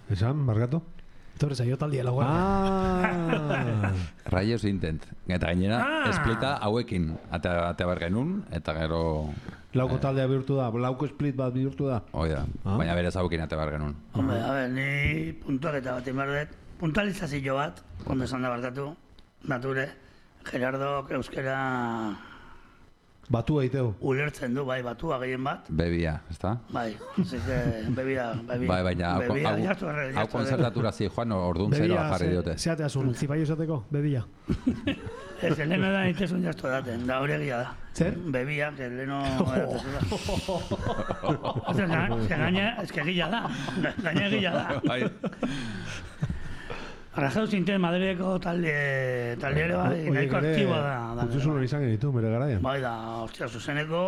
Esan, markatu? Torre zaio taldia laugarren. Rayos Intent. Eta gainera, esplita hauekin. Ate behar genuen, eta gero... Lauko taldea bihurtu da, lauko split bat bihurtu da. Hoi da, baina berez hauekin ate behar genuen. Hombre, a ver, ni puntualeta bat inbardet. Puntualizazio bat, ondo esan da barkatu. Nature, Gerardok euskera... Batua iteu. Ulertzen du, bai, batua gehien bat. Bebia, ezta? Bai, así que bebida. Bai, baina hau konzertatura zi joan orduan zeroa jarri diote. Zeate azun, zipaio esateko, bebia. Ez, leheno da nitezun jazto daten, da hori egia da. Zer? Bebia, que leheno... Gaina, ez que egila da. Gaina egila da. Arrajau zinten Madrideko taldeare bai, nahiko aktiboa da. Utzuzun hori izan genitu, bere garaian. Bai da, ostia, zuzeneko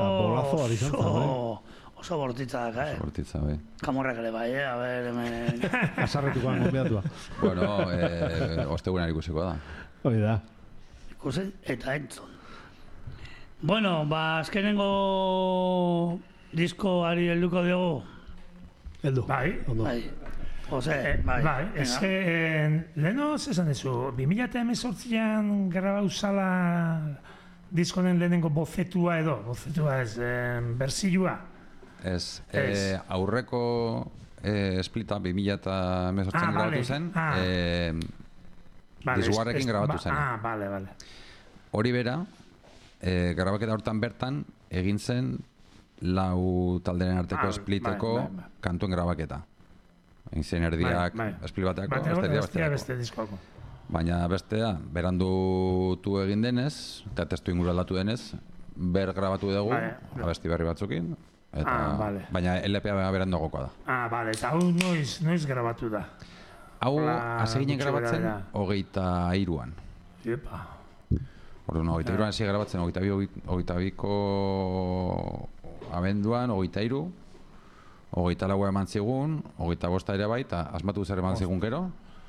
oso bortitza daka, Bortitza, bai. Kamorrak ere bai, a ber, hemen... Azarretukoan gombiatua. Bueno, ostegunan ikusiko da. Hoi da. Ikusen eta entzun. Bueno, azkenengo diskoari helduko diogu. Heldu. Bai. Bai. Jose, bai. Leheno, zesan ezu, 2018an grabau zala diskonen lehenengo bofetua ez, berzilua. Ez, aurreko esplita 2018an grabatu zen, disguarrekin grabatu zen. Bale. Hori bera, grabaketa hortan bertan, egin zen lau talderen arteko espliteko kantuen grabaketa. Egin zen erdiak esplit bateako, beste diskoako. Baina bestea, berandutu egin denez, eta testu inguru aldatu denez, grabatu dugu, abesti berri batzukin, baina LPA beranduagokoa da. Bale, eta hau noiz grabatu da? Hau, hasi ginen grabatzen, 23an. Epa. Orduan, 23an hasi grabatzen, 22ko abenduan, 23, 24 eman zigun, 25 ere bai, eta asmatu zer eman zigun gero.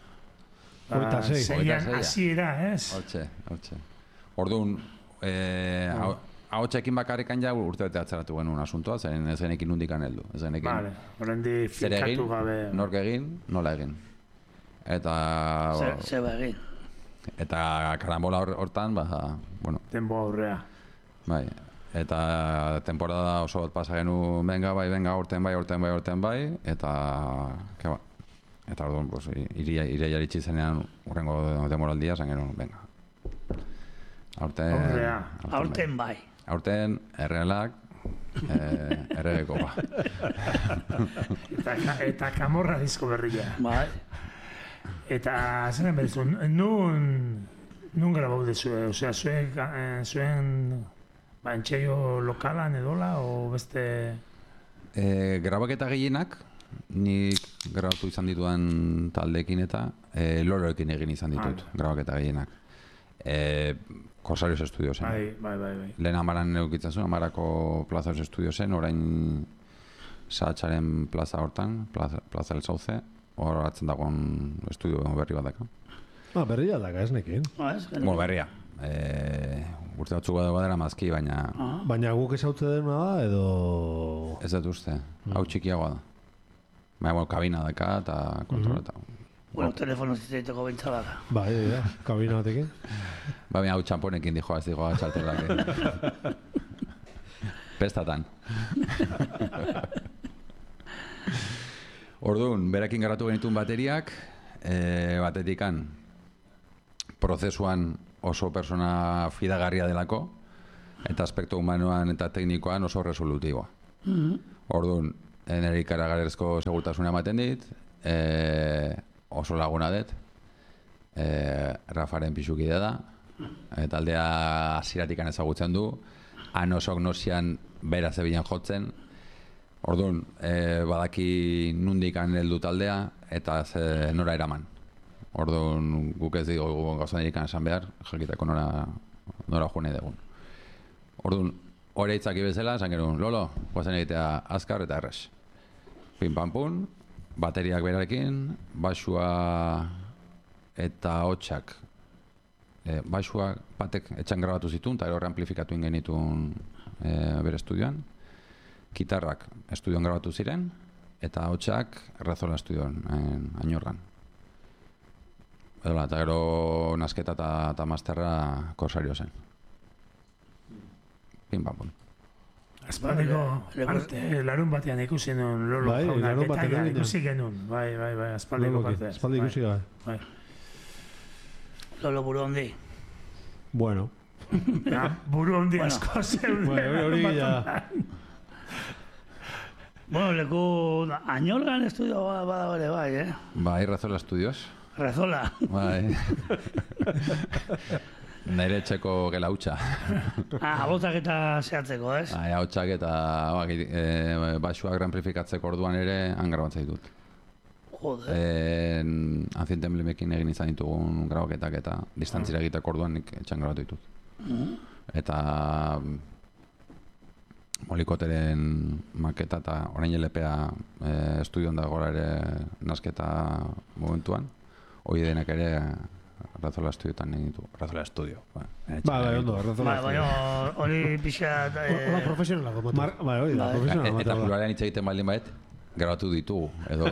26. Hasiera, ez? Hortxe. Orduan, ahotxekin bakarrikan ja urte bete atzeratu genuen asuntoa, zenekin nundikan heldu. Vale, horrendi fikatu gabe. Nork egin, nola egin. Eta... Zeba egin. Eta karambola hortan, bueno... Tempo aurrea. Bai. Eta temporada oso bat pasa genuen, venga, aurten bai, eta orduan, pues, iria jaritsi zenean urrengo demoraldia, zan genuen, venga. Aurten bai. Aurten, errealak, erregeko ba. Eta kamorra disko berria. Bai. Eta, zenen behizu, nun grabau dezue, osea, zuen... Entxeio lokalan edola, o beste... Grabaketa gehienak, nik grabatu izan dituan taldeekin eta loroekin egin izan ditut, grabaketa gehienak. Corsarios Estudio zen. Bai. Lehen Amaran eukitzen zuen, Amarako Plazas Estudio zen, orain Sahatxaren plaza hortan, Plaza del Sauce, hor atzen dagoen estudio berri bat daka. Berria daka, ez nekin. Bueno, berria. Urte batzuk badera mazki, baina... Baina guk esautze dena da, edo... Ez dut uste, hau txikiagoa da. Baina, kabina daka eta kontroleta. Bueno, telefono zitzaiteko bentsalaka. Bai, kabina batekin. Baina hau txamponekin dijoa, ez dijoa txartelak. Pestatan. Orduan, berakin garatu genituen bateriak, batetikan prozesuan oso persona fidagarria delako, eta aspektu humanoan eta teknikoan oso resolutiboa. Orduan, nire ikaragarrizko segurtasuna ematen dit, oso laguna dut, Rafaren pixukidea da, eta aldea hasieratikan ezagutzen du, han osok nosian bera zebilen jotzen, orduan, badaki nundikan heldu taldea, eta nora eraman. Orduan, guk ez dugu gauzan erikan esan behar, jakiteko nora june dugun. Orduan, hori eitzaki bezala, esan genuen, Lolo, guazen egitea azkar eta errez. Pin-pam-pun, bateriak berarekin, basua eta hotxak. Basua batek etxan grabatu zituen, eta horre amplifikatu ingenituen bere estudioan. Gitarrak estudioan grabatu ziren, eta hotxak Rezola Estudioan, Añorgan. Eta gero nasketa eta masterra Korsario zen. Pim pam pum. Aspaldiko, larun batean ikusi nuen Lolo Bai, jaunak, larun batean eta egin ikusi genuen, bai, aspaldiko parte. Aspaldi ikusi gabe. Bai. Lolo buru hondi. Bueno. Buru hondi Bueno. asko zeuden. Bueno, hori ja. Bueno, leku Añorgan estudio bada ere bai, Bai, Rezola Estudios. Rezola. Bai. Nire etxeko gela hutsa. Abotak eta zehatzeko, ez? Bai, hotxak eta baxuak amplifikatzeko orduan ere han grabatzen ditut. Joder. Ancient Emblemekin egin izan ditugun grabaketak eta distantzira egiteko orduan nik etxan grabatu ditut. Eta Molikoteren maketa eta orain LPa estudioan dagoela ere nasketa momentuan. Hoi denak ere Rezola Estudioetan egin ditu. Rezola Estudio. Bai, ondo, Rezola Baina hori pixat... Hola profesionalago motu. Bai, hori da, profesionala. Eta pluralean hitz egiten baldin baet, grabatu ditugu, edo...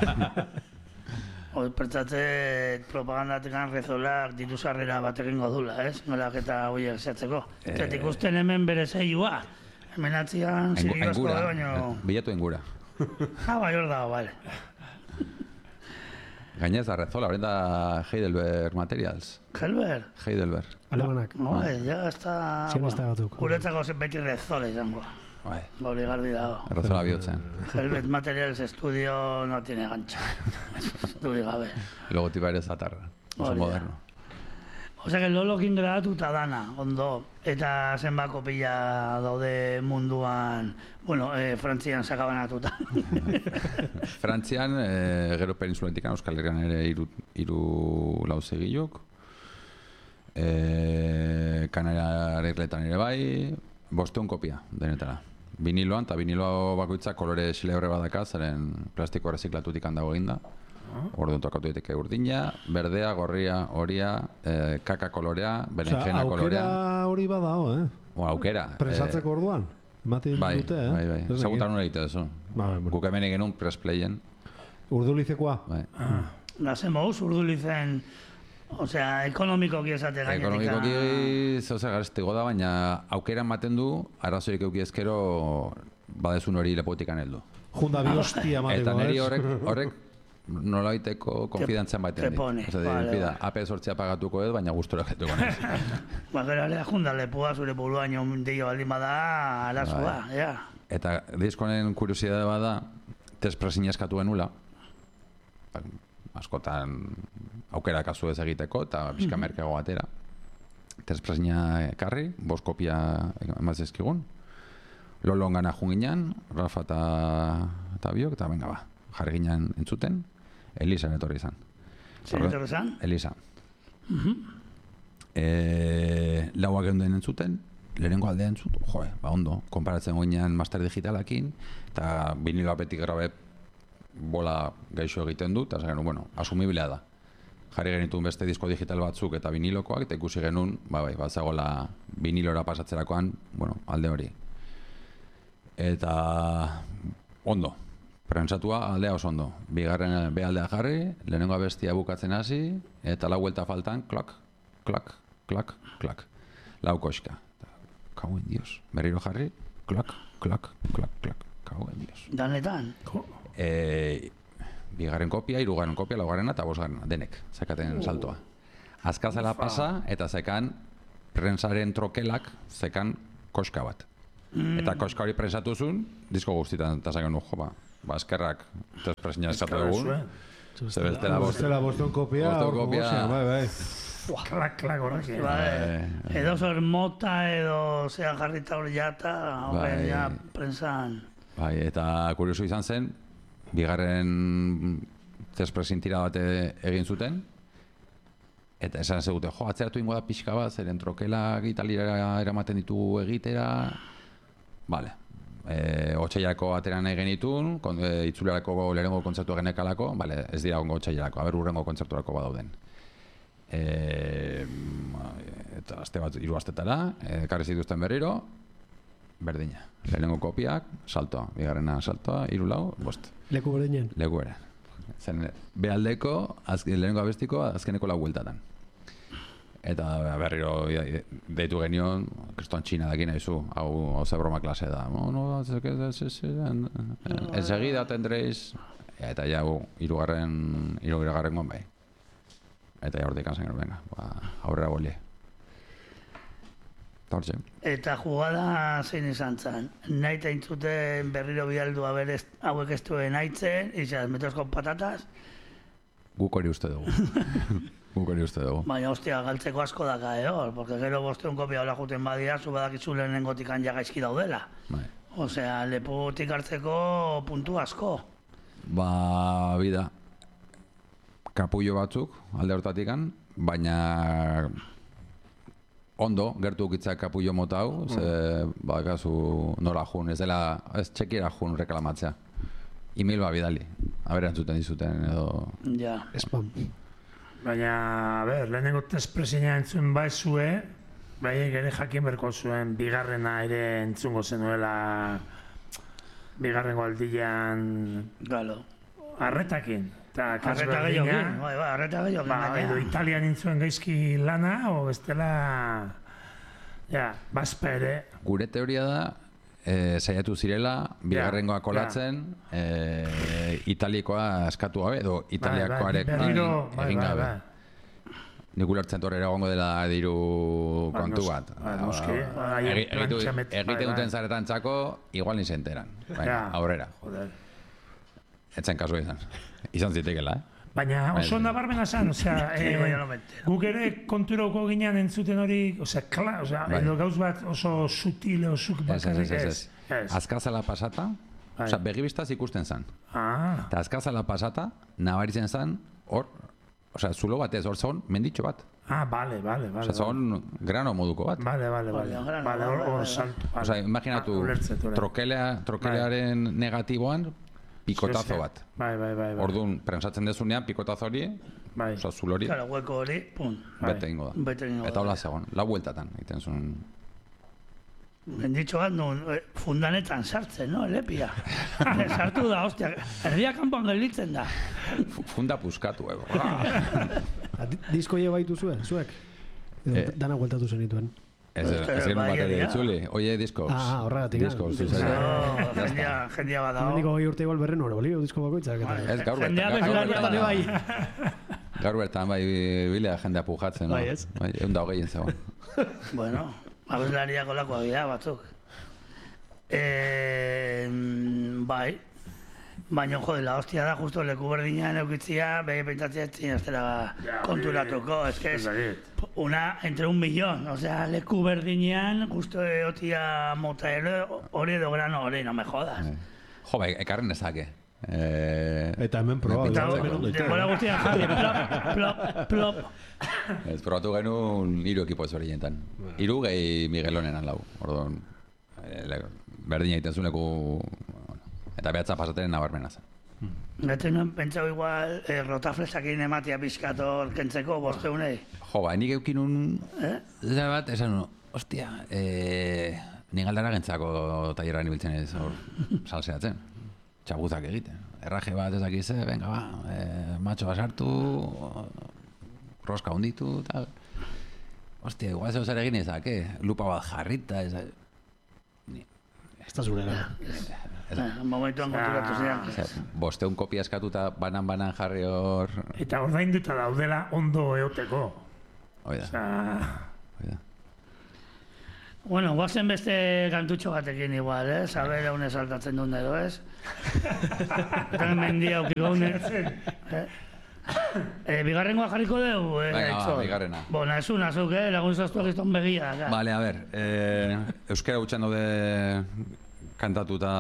Hori pertzatzet propagandatik Rezolak ditu sarrera bat egingo dula, ez? Nolak eta horiek zehatzeko. Zet ikusten hemen bere zeioa. Hemen atzian zirigozko baino... Bilatu ingura. Bai, hor dago, bale. Gainez da Rezola, horren da Heidelberg Materials. Helber? Heidelberg. Alemanak. Ja, ez da... Siemens batuk. Guretzako beti Rezola izango. Bai, Hori garbi dago. Rezola bihotzen. Helbet Materials Estudio no tiene gancha. Duri gabe. Logotipa ere zatarra. Oso Hori da. moderno. Osea, que Lolokin grabatuta dana, ondo. Eta zenbako pila daude munduan, bueno, Frantzian sakabanatuta. Frantzian, gero peninsulentik Euskal Herrian ere hiru lauzegilok. Kanariarletan ere bai, 500 kopia denetara. Viniloan, eta vinilo bakoitza kolore xilebre badaka, zaren plastiko reziklatutik handago eginda. Orduan tokatu daiteke urdina, berdea, gorria, horia, kaka kolorea, berenjena kolorea. Aukera hori badao, Aukera. Presatzeko orduan. Ematen dute, Bai. Zagutan hori egite duzu. Bueno. Guk hemen genuen pressplayen. Urdulizekoa? Bai. Nazen moduz, urdulizen, osea, ekonomikoki esate gainetik. Ekonomikoki zehose garestigo da, baina aukera ematen du, arrazorik euki ezkero badezun hori lepotikan heldu. Junda bi hostia emateko, Eta niri horrek nolaiteko konfidantzian batean te pone, dit. vale, Bida, AP sortzia pagatuko edo, baina gustora jaituko naiz. Gero ere junda lepua zure buruaino deio baldin bada, arazua, ja. Eta diskonen kuriosidade bada, tespresin eskatu genula, askotan aukera kasu ez egiteko, eta pixka merkeago atera. Tespresina ekarri, 5 kopia emazizkigun, Lolon gana junginan, Rafa eta biok, eta venga ba, jarri ginen entzuten, Elisan etorri izan. Zer etorri izan? Elisa. Lauak geunden entzuten, lehenengo aldea entzut, ba ondo, konparatzen goinean master digitalakin, eta vinilo apetik grabe bola gaixo egiten dut, eta zaren, bueno, asumiblea da. Jarri genituen beste disko digital batzuk eta vinilokoak, eta ikusi genuen, bazagola vinilora pasatzerakoan, bueno, alde hori. Eta ondo, prentsatua aldea oso ondo. Bigarren behaldea jarri, lehenengo abestia bukatzen hasi, eta lau vuelta faltan, klak, klak, klak, klak. Lau koxka. Kauen dios. Berriro jarri, klak, klak, klak, klak. Kauen dios. Danetan? Bigarren kopia, hirugarren kopia, laugarrena eta bosgarrena, denek, zekaten saltoa. Azkazela pasa, eta zekan prensaren trokelak, zekan koska bat. Eta koska hori prensatu zuen, disko guztietan, eta zekan jo, ba, eskerrak, tespresina eskatu dugun. Zebestela boston kopia, bai. Klak, klak horrek. Edo zer mota, edo zea jarrita hori jata, horren ja prensan. Bai, eta kurioso izan zen, bigarren tespresin tira bat egin zuten, eta esan zegute, atzeratu ingo da pixka bat, zeren trokelak italira eramaten ditugu egitera, bale. Otsailarako ateran nahi genitun, itzulerako lehenengo kontzertu genekalako, bale, ez dira ongo otsailarako, urrengo kontzerturako badauden. Eta aste bat, 3 astetara, ekarri zituzten berriro, berdina. Lehenengo kopiak, saltoa. Bigarrena saltoa, 3, 4, 5. Leku berdinen. Leku ere. Zen, bealdeko, lehenengo abestiko, azkeneko 4 bueltatan. Eta berriro deitu genion, kriston txina dakin nahizu, hau ze broma klase da. Enseguida tendréis, eta ja, 3. gon bai. Eta ja hortik anzen gero, venga, aurrera bolie. Hortxe. Eta jugada zein izan zen. Nahi teintzuten berriro bialdua berez hauek ez duen haitzen, izaz, metos con patatas. Guk hori uste dugu. Baina, hostia, galtzeko asko daka, hor, porque gero 500 kopia hola juten badia, zu badakizu lehenengotikan ja gaizki daudela. Bai. Osea, lepotik hartzeko puntu asko. Ba, bida, kapullo batzuk, alde hortatikan, baina ondo, gertu ukitzak kapullo mota hau, ze, badakazu nora jun, ez dela, ez txekiera jun reklamatzea. E-mail ba bidali, aberantzuten dizuten edo... Ja. Spam. Baina, a ber, lehenengo testpresina entzun baizue, baiek ere jakin berko zuen bigarrena ere entzungo zenuela bigarrengo aldian Galo. arretakin. Arreta gehiokin, arreta gehiokin. Edo Italian intzuen gaizki lana, o bestela, ja, bazpa ere. Gure teoria da, saiatu zirela, bigarrengoa kolatzen, italikoa eskatu gabe, edo italiakoarekin egin gabe. Nik ulertzen torrera egongo dela diru kontu bat. Egite duten zaretan txako, igual ni se enteran. Aurrera. Etzen kasu izan zitekela, Baina oso nabarmena zen, osea, guk ere konturauko ginean entzuten hori, osea, edo gauz bat oso sutil, osuk bakarrik ez. Azkazala pasata, osea, begibistaz ikusten zen. Eta azkazala pasata, nabaritzen zen, hor, osea, zulo batez, hor zaun, menditxo bat. Bale. Osea, zaun grano moduko bat. Bale, hor salto. Osea, imaginatu, trokelearen negatiboan, pikotazo bat. Bai. Orduan, prensatzen dezunean, pikotazo hori, oza, zul hori, Claro, hueko hori, pum. bete ingo da. Eta hola zegoen, 4 bueltatan, egiten zuen. Menditxo bat nun, fundanetan sartzen, no, elepia. Sartu da, ostia, erdia kanpoan gelditzen da. Funda puskatu, Disko jo baitu zuen, zuek? Dana gueltatu zenituen. Ez genuen bat ere ditzuli, oie diskos. Horregatik. Diskos, Jendia bat dago. Niko igual urte berren hori, bolio, disko bakoitzak. Ez gaur bertan bai bilea jendea pujatzen. Bai, ez? Egun da hogeien zegoen. Bueno, abeslariak olakoa dira batzuk. Bai, baina jode, la hostia da, justo leku berdinean eukitzia, behi pentsatzea etzin ez dela konturatuko, ez que es entre 1 millón, osea, leku berdinean, justo egotia mota hori edo grano hori, no me jodas. Jo, bai, ekarren ezake. Eta hemen proba. Denbora guztian jarri, plop. Ez probatu genuen 3 ekipo ez horienetan. 3 gehi Miguelonenan lau. Orduan, berdina egiten zuen leku... Eta behatza pasateren nabarmena zen. Gete nuen pentsau igual rotaflesakin ematia pizkator kentzeko 500. Jo, ba, nik eukinun... Zera bat, esan nuen, ostia, nik aldara gentzako tailerran ibiltzen ez hor salseatzen. Txabuzak egiten. Erraje bat ez dakize, venga ba, matxoa sartu, roska hunditu, tal. Ostia, igual zeu zer egin ezak, lupa bat jarrita, ez... Ez da zurera. Momentuan konturatu ziren. 500 kopia eskatuta banan jarri hor... Eta ordainduta daudela ondo eoteko. Oida. Bueno, guazen beste kantutxo batekin igual, Saber haune saltatzen duen edo, ez? Eta mendia aukiko haune. Bigarrengoa jarriko dugu, Venga, bigarrena. Bona, ez unazuk, lagun zaztu egizton begia. Vale, a ber, euskera gutxan daude kantatuta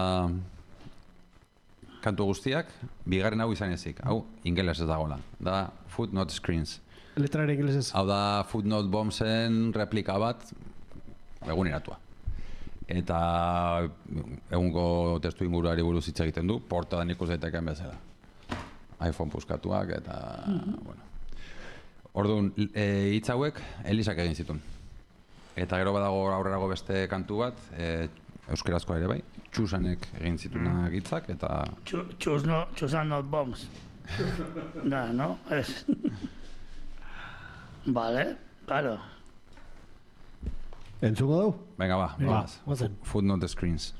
kantu guztiak, bigarren hau izan ezik. Hau, ingeles ez dagoela. Da Footnote Screens. Letrare ingelesez. Hau da Footnote Bombsen replika bat, eguneratua. Eta egungo testu inguruari buruz hitz egiten du, portadan ikus daiteken bezala. iPhone puskatuak eta... bueno. Orduan, hitz hauek Elisak egin zituen. Eta gero badago aurrerago beste kantu bat, euskerazkoa ere bai, Txusanek egin zituna hitzak, eta... Chusan not bombs. Da, no? Ez. Vale, claro. Entzuko dugu? Venga, ba, Venga, guazen. Footnote Screens.